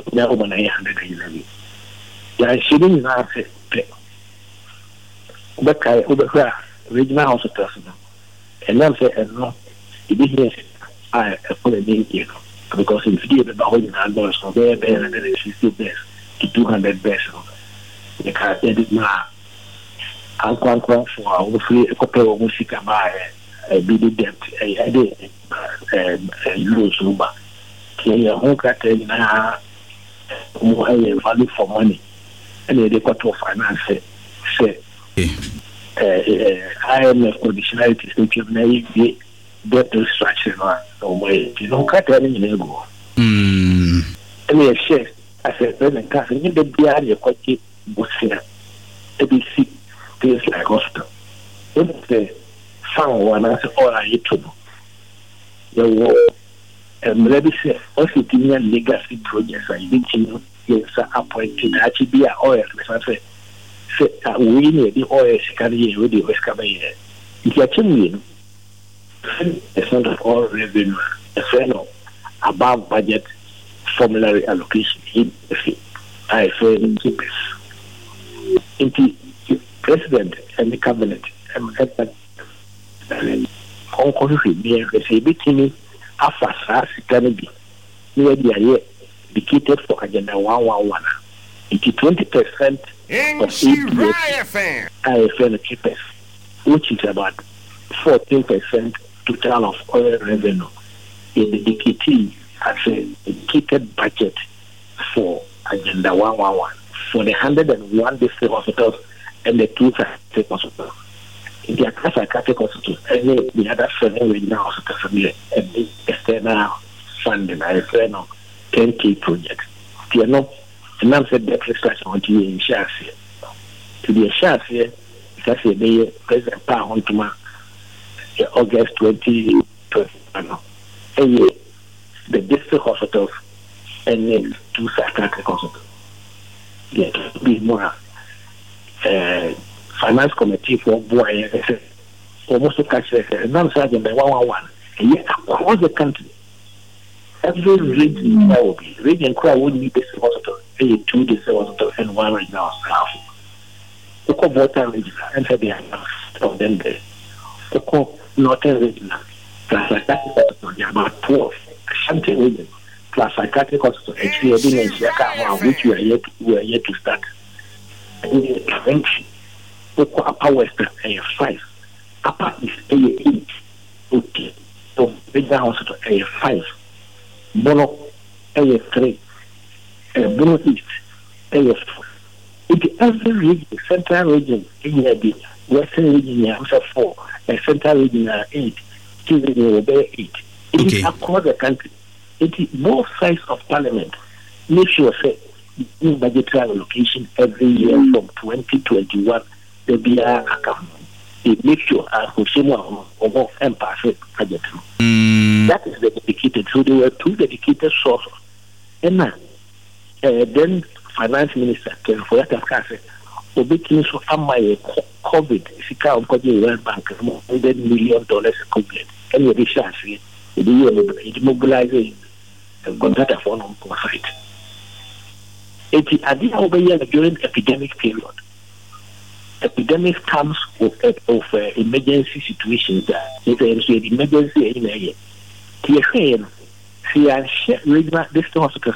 now when I had it. Yeah, she didn't answer. But I over regional hospitals, and I'm saying, no, it didn't. I put a name, because if you give about $100 for their bed and then it's 50 beds to 200 beds, the car did not. I'm quite for our free a couple of music by a big debt, a loose rumor. Can you hold that value for money? And they got to finance it. Say, IMF conditionality statement, debt restructuring or way, cut any go. And we share as a present class, and the BR, quite was here. ABC. Things like hospital. When they found one answer, all I need to know. The war, and maybe say, also, legacy projects are making yes, appointed actually oil. Say, we need the oil, carry with the West Cabin. If you're changing, a sort of all revenue, a friend of above budget formulary allocation in the fee. I say, in President and the cabinet and dedicated for Agenda 111. It is 20% of IFN keepers, which is about 14% total of oil revenue in the DKT as a dedicated budget for Agenda 111 for the 101 district hospitals and the 2 state hospitals. In the psychiatric hospitals, and the other 7 regional hospitals, and the external funding, I refer now 10K projects. You know, and I'm saying that restructuring to be in shares here. To be a shares here, because the President Power to August 2021, and the district hospitals and then 2 psychiatric hospitals. There to be more. Finance committee for boy almost to catch non-sergeant by 111 and yet across the country every region will be region crowd would need this hospital 2 this hospital and 1 regional staff Oko Volta region and said they of them there Oko Northern region plus psychiatric hospital about 12 Ashanti region plus psychiatric hospital actually which we are yet to start. Upper Western A5, Upper is A8, okay. So regional hospital A5, Bono A3, Bono East A4. In every region, central region, western region, 4, and central region 8, region 8. It is across the country. It is both sides of parliament. Make sure in budgetary allocation every year from 2021, the BR account. It makes sure or empire budget. That is the dedicated. So there were 2 dedicated sources. And then finance minister came for that said, Obekin so am my COVID, if you can't go to World Bank, $100 million equivalent. And you research it mobilizing and contract for on site. It is over here during epidemic period. Epidemic comes of emergency situations that if there is an emergency in a year. Regional district hospitals.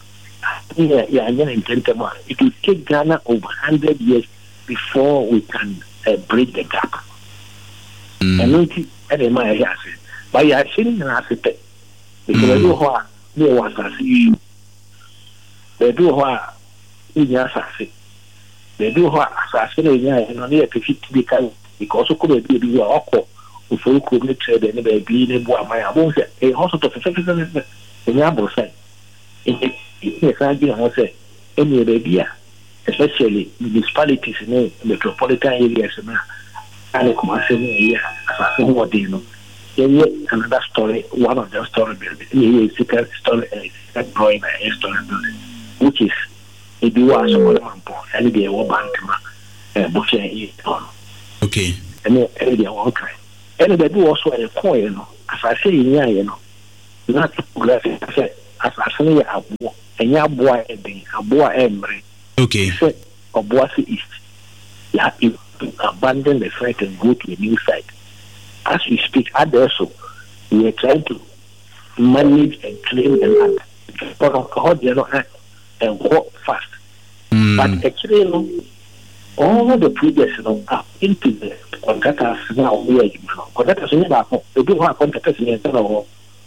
It will take Ghana over 100 years before we can bridge the gap. And but you are saying an aspect because they do what they want to see. They do what we are saying. They do what assassination and only a 50 because of could be awkward before you could trade and be in my a hospital for in Yabo side. In the any baby, especially municipalities in the metropolitan areas and commercial area, assassin what they know. Another story, one of the story building, secret story, drawing a story building, which is if you are someone and be a woman, booking okay. And then one kind. And they do also a coin, as I say, not graphic. as asane ya abo enya abo a eden abo a emre. Okay. So Obuasi East, you have to abandon the site and go to a new site. As we speak, at also, we are trying to manage and claim the land. But how they don't act and walk fast. But actually, all the projects are into the contractors now. We are contractors in the do have contractors in the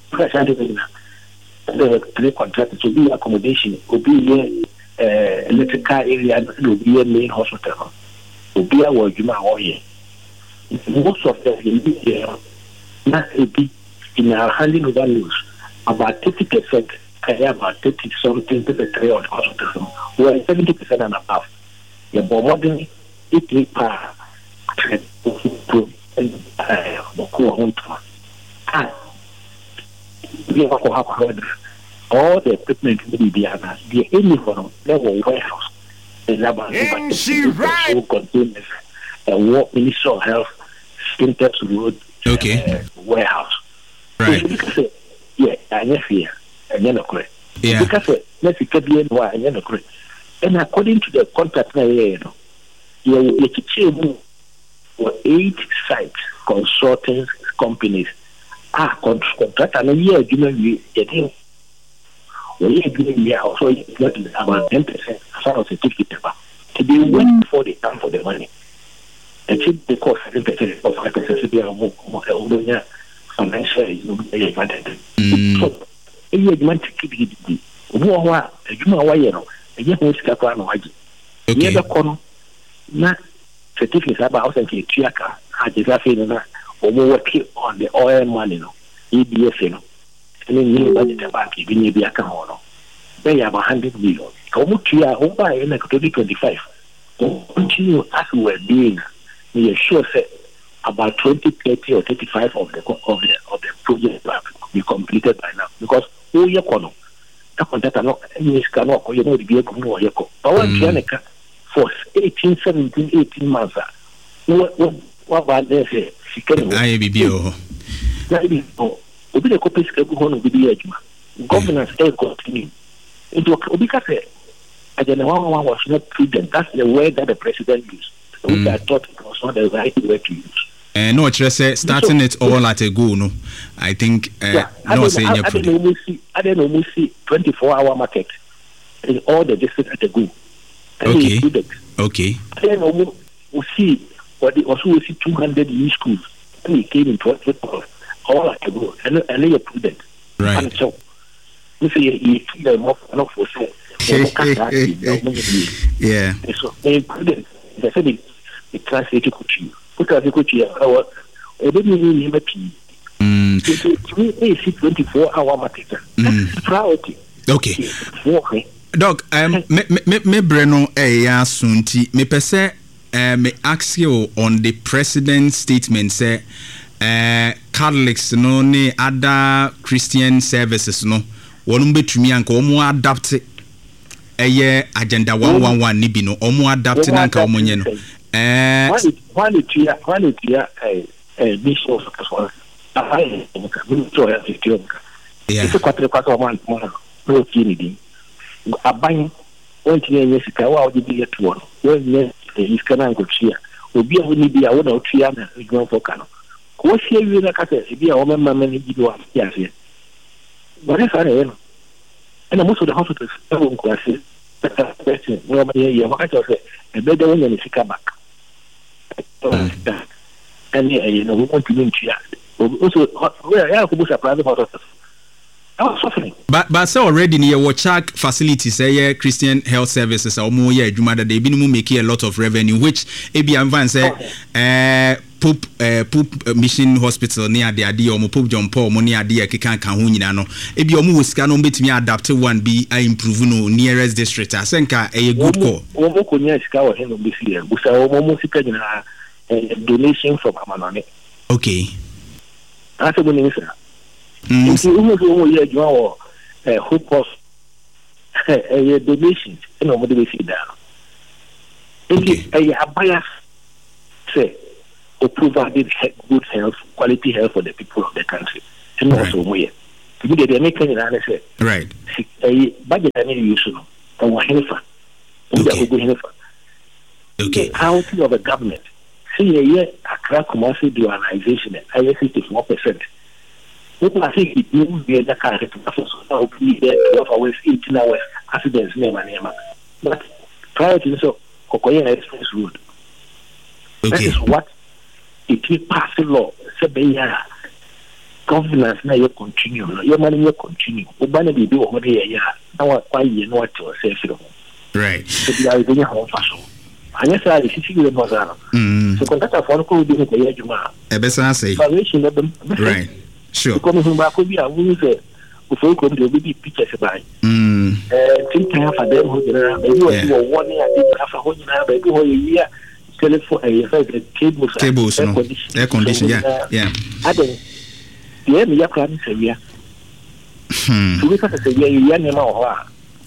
three contractors to be accommodation, will be electrical area, will be a main hospital, will be our Juma. Most of them will be there. Not a bit in our handling of values. About 30%, about 30 something to the 3 on hospital, where 70% and above. The modern it power we have heard all the equipment will be there. The only one level warehouse is about containers and what Ministry of Health Spintex Road warehouse. Right. So, yeah, I never fear. And then because let's get the why and then and according to the contract you for 8 sites consulting companies contract and a year getting we are also about 10% as far as certificate to be waiting before they come for the money. And if they cost 7% or 5% to be a financial advantage. So a year you want to keep it. You know why you know a year who's got one of the other corner not certificates about and Tiaka had the or working on the oil money, EBS, and then you budget about giving you the account. They have 100 million. Come to your home by 2025. Continue as we were doing. We are sure that about 20, 30, or 35 of the project will be completed by now. Because all your corner, that contract are not any cannot, you know, the vehicle no your co. But one for 18, 17, 18 months. What about this? I be Obi the copies can go on with the edge. Governance will continue. Because I don't know one was not prudent. That's the word that the president used. Which I thought it was not the right word to use. No, starting it all at a go. No, I think no saying I don't know. See 24-hour market in all the districts at a go. Okay. I don't know. We see what they also see 200 new schools. And we came in 12 all at a go. And they are prudent. Right. And so we say you see them off and off for sale. Yeah. So they prudent. They said it translated to you. Put as a coach here. I don't mean to see 24-hour market. That's priority. Okay. Doc, me Breno sunti me pese me ask you on the president's statement say Catholics no ne other Christian services no wonu betumi anka omo adapt agenda 111 ni bi no omo adapt na anka omo nye no Aban won't you sika wa odi bi yeto no won sika na nkotua obi a woni bi a wona otua na edwan foka no ko sie wi na kasa bi a wo memma mani bi do ya se bore fa na no and most of the hospitals won ko ase person no ma ye ma ka se e be de won ni sika back and you know we want to ntua also we are ko busa private hospitals. But so already near Wachak facilities, Christian health services, or more, Juma that they been making a lot of revenue, which ABM say, Poop Mission Hospital near the idea, or Pope John Paul, money idea, Kikan Kahunano. Ebi omu scan on bit me adapted one be improving nearest district. I think a good call. Donation from Amanone. Okay. That's a good answer. If you almost you hope of donations, you know what do we see down? If you have bias, say, or provided good health, quality health for the people of the country, and also we. Immediately make any say. Right. A budget I need use no. Or Henifa. Okay. The county of a government. See a year Accra commercial dualization at 54%. People are saying it will be the car to be there 12 hours, 18 hours accidents name. But prior to so Kokoya Express Road. Okay. That is what it will pass the law. Governance now you continue. Your money you continue. Obana be do over here. Now why you know what to say. Right. So they are doing how fashion. And yes, I see you was so contact a phone call doing the Juma. Right. Sure. Coming from back will be a loser. Before come to be pictures by. Think time for them who you are 1 year, I didn't have a whole year. Telephone tables, air condition, yeah. I don't. Yeah, me up plan say yeah. So we can say yeah, you know.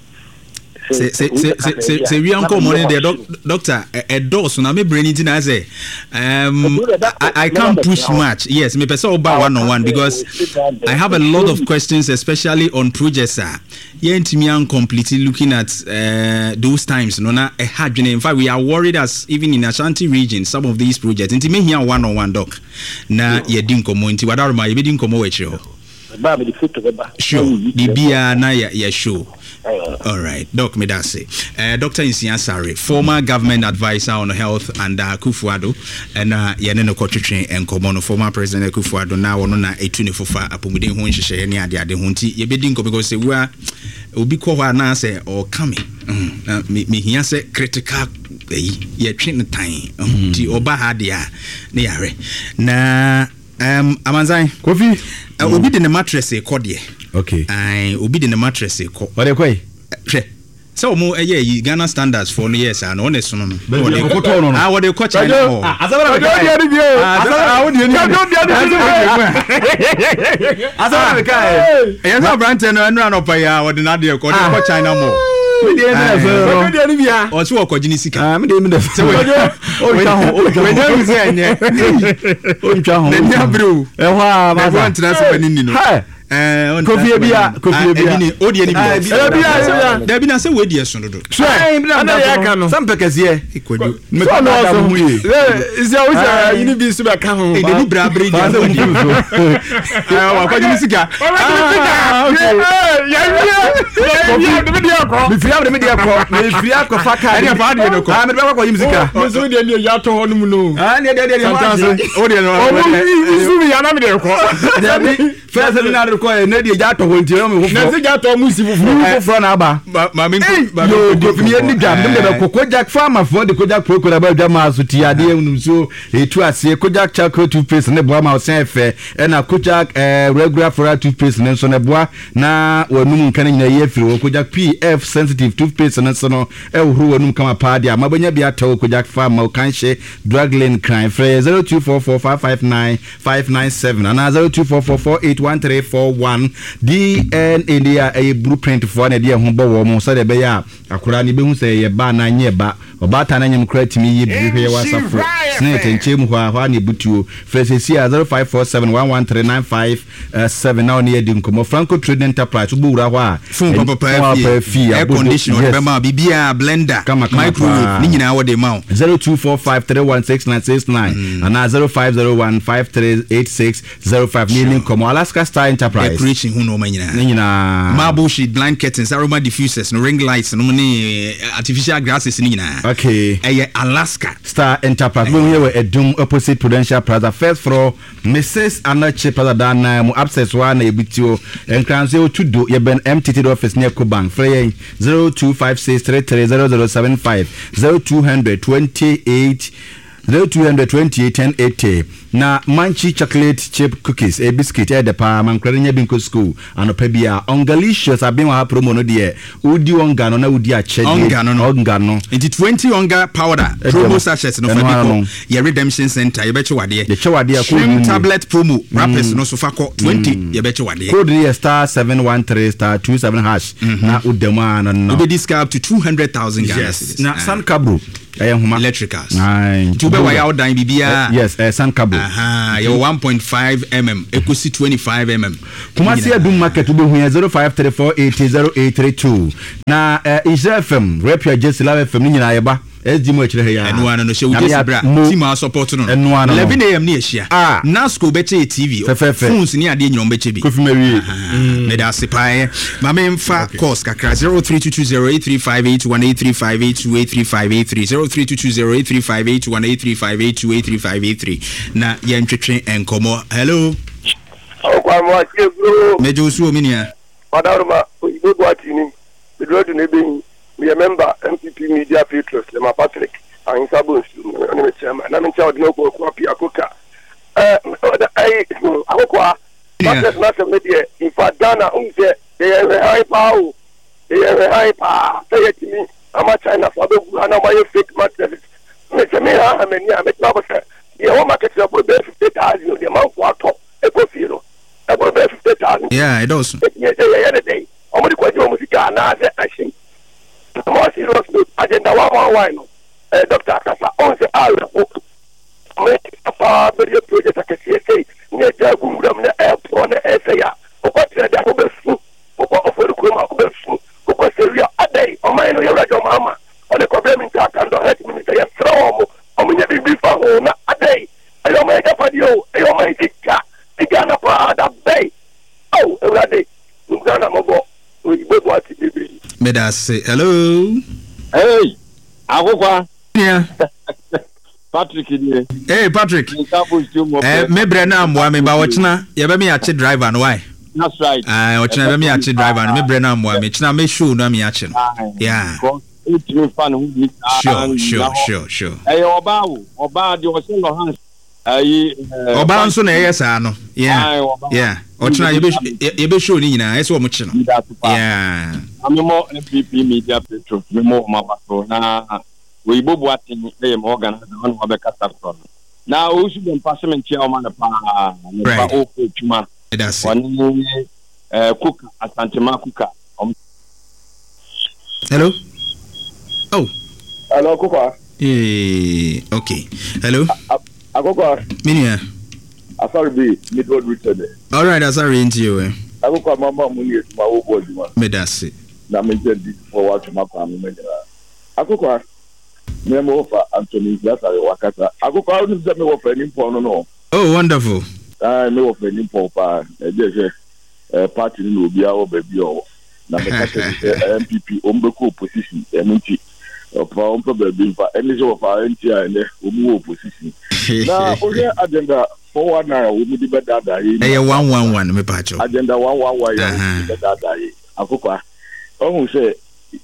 Say we uncle morning there doctor a dose na me brain it na say I can't push much. Yes, me person about one-on-one because I have a lot of questions especially on projects yentimi completely looking at those times no na a hard. In fact, we are worried as even in Ashanti region some of these projects nti me here one-on-one doc na ye din komo nti wadaruma ye din komo wecho ba me the foot of ba sure the bia na ya show. All right, Doc Medase. Dr. Insian Sare, former government advisor on health and Kufuado, and Yaneno Kotritrain and Komono, former President Kufuado, now on a tunifofa, Apumidin Hunshi, any idea the Hunti, ye bidding because they were Ubiko Nase or coming. Me here say critical, ye train the time, the Obahadia, Niare. Na, Amanzai, Kofi, Obi in the mattress, a cordier. Okay. I will be in the mattress. What are you? So more Ghana standards for years and honest. What do you call China? Kofi bia odi ani bia da bi na se we die so no do some pekes here ikwodu me ko no so mu ye isi o ja yini bi su be ka ho ba ni bra bre dia wa ko jini sika mi fia ko fa ka ni fa de no ko me be ko yimi sika mo so de ni ya to ho no mu no ne de o de no o mu isu mi ya na me de ko first seminar ko ne de ja to ho nti no me na se ja to mu si fufu na aba ma me yo go fi ni gam de be ko Kojak farmer for the Kojak pro ko da ba dama so ti ade enu so etu ase Kojak charcoal toothpaste ne boa ma o sen fe e na Kojak regular flora toothpaste ne so ne boa na wanum nkan nyina ye firi Kojak PF sensitive toothpaste ne so no e huru wanum kama pa dia mabanya bia tawo Kojak farmer o kan hye drug lane crime free 0244559597 and 0244481341 DNA dia a blueprint for na dia ho bo wo mo so de be ya akura ni be hu se ye ba na nye ba obata na nyem kra timi ye bi hwe wasafo snake enchem hwa ne butuo fresi 0547113957 na oni edi nkomo Franco Trading Enterprise buura hwa phone papa air conditioner be ma bibia blender microwave ni nyina wo de ma 0245316969 and 0501538605 ni nkomo Alaska Star Enterprise preaching hu no ma nyina marble sheet blind curtains aroma diffusers no ring lights no ni artificial grasses ni nyina okay Alaska Star Enterprise we here Edum opposite Prudential Plaza first floor Mrs. Anache Plaza dana mu access one na ebitio enkranse otudo ye ben MTT office near Kobank free 0256330075 0228 na Manchi chocolate chip cookies a biscuit e de pa mankranya binko school anopa bia ongalicious abin wa promo no de udi onga no na udi a che onga no into 20 onga powder promo sachets no fa ye redemption center ye beche wade tablet promo wrappers no so fa ko 20 ye beche wade code ye *713*27# na udema no be discount up to 200,000 Ghana na San Cabro electricals tube wire out dan bibia yes sun cable you 1.5 mm ekosi 25 mm Kumasi Adum market ube hu 0534800832 na Israel FM Rapia Jesila FM ni nyina yeba SDM ekire ya enu ana no she uje sibra team a support no 11 am ni ehia Nasco beche TV phones ni ade nyom beche bi kofimawie me da sipae ma me mfa course kakra 03220835818353 na ye ntwetwe enkomo hello Okwamwa chegro mejo su ominia Padaruma Igbo atini Bidrodu nebin we member MPP Media Patriots Lema Patrick and Sabons na chairman na mencha odino ko kwapi akoka akokwa Patrick na se media in Fadana unse e hyper say timi ama China for be na my fake matches me se me ha ameni a me taba se ye o market for 50,000 the man for top e ko firo about 50,000 yeah it does day omudi kwa jo musika na se ashin mo serious agenda 111 Dr. Akasa on the all me pa be project akese ne jagu mudam na airport na esaya o ko tire da ko be fu o ko ofori ko ma ko be fu o ko seria adai o mai no yura jo mama o le problem nta kan do het minister ya throw o me bi bi fa ho na adai ayo mai ka padio ayo mai tikka Igana pa da bay. Oh, everybody. Igana mobo. We both want to be. Medase. Hello. Hey. Akokwa. Yeah. Patrick here. Hey Patrick. Me brena amwa me ba wochina. Ye be me ache driver no why? That's right. Wochina be me ache driver no me brena amwa me china me show no me ache no. Yeah. Sure. Hey oba di o se lo hands. Oba nso na yesa no yeah ochina yebe show ni nyina ese wo mo chi no yeah amemo MPP Media Patriots memo mabato na we bobu atini e mo organize on obekata from na o su dem passement chia o man pa na o ko tuma that's wani kuka asantema kuka hello kuka okay hello Akoko Minia Asari be midroad Richard. All right, Asari into you. Akoko mama muni ma wo body man. Medasi. Na me just forward to my family. Akoko me mo fa Anthony Asari wakata. Akoko how do me wo fa ni pon no. Oh, wonderful. Me wo fa ni pon pa. Je party ni obi a wo ba bi o. Na me ka MPP ombeku opposition eminti. On peut be fa any of our NTI and omu opposition. Na oje agenda 419 omu di beda da yi. 111 me pacho. Agenda 111 ya beda da yi. Akokwa. Ohun se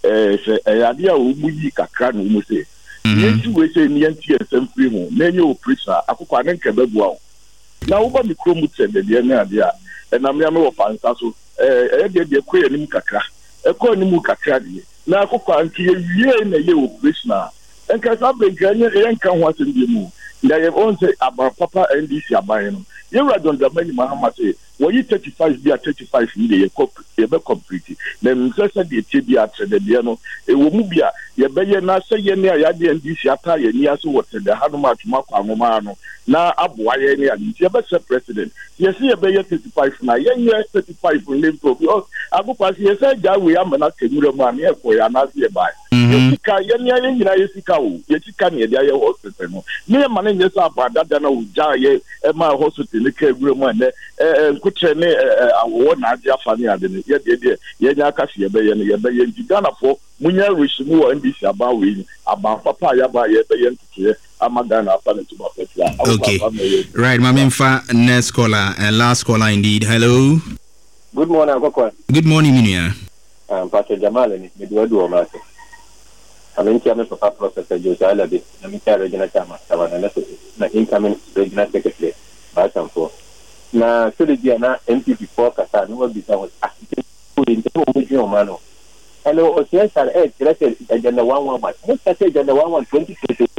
ade a omu yi kakra no omu se. Yentu we se ni NTI free ho. Na enye oppressor akokwa ne nke bebu a. Na wo ba mikro mu tende de na ade a. Na me wo pansa so. De ko yanim kakra. Ko nimu kakra de. Na akokwa nti ye na ye operational enka sabe ganye yenka ho asem mu na ye on say aba papa NDC aban no ye radon da mani mahama say wo yi 35 bia 35 ni ye be complete na msese de tie bia trade de no e wo mu bia ye be ye na say ye ne ya de NDC ata ye ni aso wo trade ha no ma tuma kwa ngoma no na aboa ye ne ya ye be say president ye say ye be ye 35 na ye 35 ni to because agukwa ye say ja we amana kemure mu an ye ko ya na se bai yesika ye ne nyina yesika o yesika ne dia ye hospital no me ma ne nyesa abada da na o ja ye ma hospital ne ka egure mu ne nkutre ne awo na adia fa ne ade ne ye de ye nya aka se ye be ye Ghana fo munya rishimu wa NDC aba we aba papa ya ba ye be ye ntuye amagana afa ne tuba petla. Okay, right, Mamimfa, next caller and last caller indeed. Hello. Good morning, Akokwa. Good morning, Minia. Pastor Jamal ni Medwadu Omase. Amintia me papa Professor Jose Alabi, na mitia regional chama, na incoming regional secretary, Basamfo. Na suli na MPP 4 kasa, no bisa was asking to mano. Hello, Osiasa, directed agenda 111. Most say agenda 111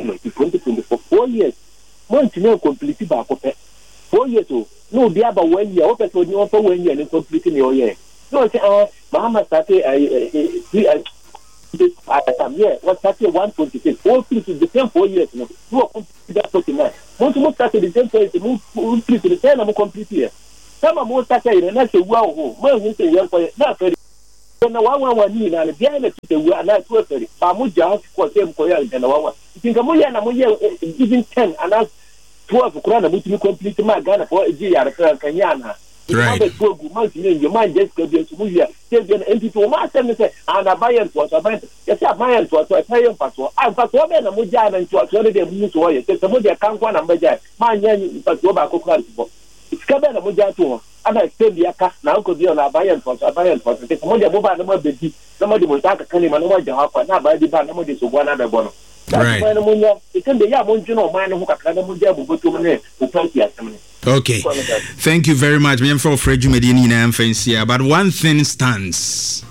2024 4 years. Month no complete ba ko 4 years o. No dia ba 1 year. O person ni o for 1 year ni complete ni o year. No say Muhammad Sate what started 126. All three to the same 4 years. No, that talking now. Most of started the same place. Move to the same. I'm complete here. Some of most started and I say, wow, man, you say, well, not very. Na wawa ni na le bia na titewu ana to fere ba mu ja ko sem ko ya na wawa tinga mu ya na mu ya even 10 ana 12 kura na mutumi complete ma Ghana for eji ya kan ya na right to go man tin you man just go be mu ya say be na entity ma say say ana bayan to ya say bayan to bayan pato a pato be na mu ja na to de mu to ya say mu de kan kwa na mbaja ma nya ni pato ba ko kra ko iskabe na mu ja to ana stendi aka na nko dio na bayan for te mo de bo ba na mo bedi na mo de mo ta ka ni ma na mo ja akwa na ba di ba na mo de so gwa na be bo no right na mo nya ikende ya mo nju no ma na ho kakra na mo de bo to mo ne o fancy asem ne. Okay, thank you very much. Me for Fred Jumedi ni na fancy, but one thing stands.